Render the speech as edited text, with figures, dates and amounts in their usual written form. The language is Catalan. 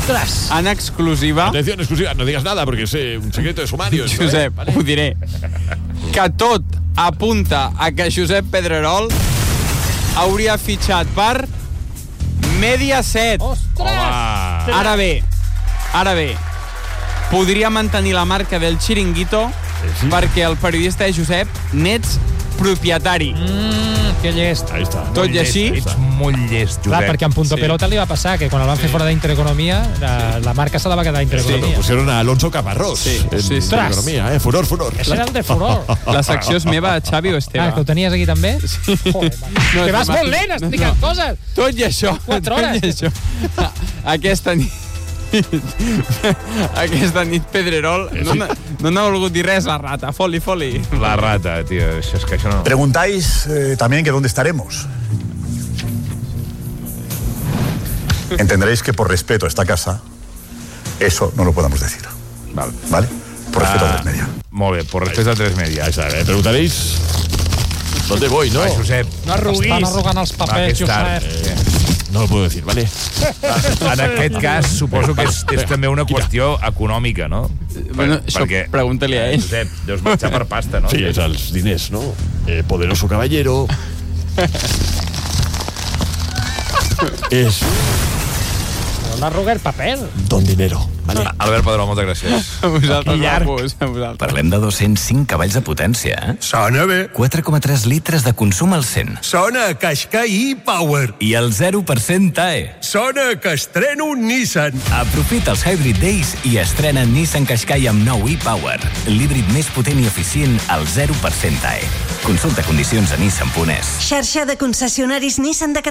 Ostres! En exclusiva... Atención, exclusiva, no digas nada porque es un secreto de sumario. Josep, ho diré. Que tot apunta a que Josep Pedrerol hauria fitxat per Mediaset. Ostres! Ara bé, podria mantenir la marca del Chiringuito perquè el periodista de Josep n'ets propietari. Que llest. Ahí está. Tot i així... Ets molt llest, Josep. Clar, perquè en Punto Pelota li va passar que quan el van fer fora d'Intereconomia, la marca se la va quedar a Intereconomia. Pusieron a Alonso Caparrós. Sí. Economía, furor. Ese era el de Furor. La secció és meva, Xavi o Esteve? Que ho tenies aquí també? Joder, No, que vas molt lent explicant coses. Tot i això, 4 hores. Aquesta nit Pedrerol no n'ha volgut dir res, la rata. Foli. La rata, tío. Es que això no... Preguntáis también que dónde estaremos. Entenderéis que por respeto a esta casa, eso no lo podamos decir. ¿Vale? Por respeto a 3 Media. Molt bé, por respeto a 3 Media. Ahí está, preguntaréis dónde voy, ¿no? Josep. No arruguis. Estan arrugant els papers, Josep. No lo puedo decir, ¿vale? En aquest cas, suposo que és també una qüestió econòmica, no? Bueno, això pregunta-li a ell. Josep, deus marxar per pasta, no? Sí, és els diners, no? Poderoso caballero. Es No arruga el paper. don dinero, ¿vale? Albert Pedrerol, moltes gràcies. A vosaltres, guapos, a vosaltres. Parlem de 205 cavalls de potència, eh? Sona bé. 4,3 litres de consum al 100. Sona a Qashqai e-Power. I el 0% TAE. Sona que estreno un Nissan. Aprofita els Hybrid Days i estrena Nissan Qashqai amb nou e-Power. L'híbrid més potent i eficient al 0% TAE. Consulta condicions a Nissan.es. Xarxa de concessionaris Nissan de Catalunya.